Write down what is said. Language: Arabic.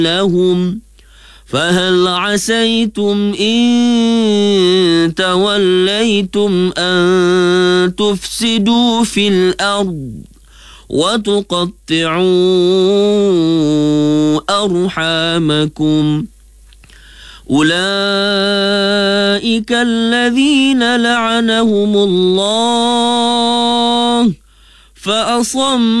لهم فهل عسيتم إن توليتم أن تفسدوا في الأرض وتقطعوا أرحامكم أولئك الذين لعنهم الله فأصموا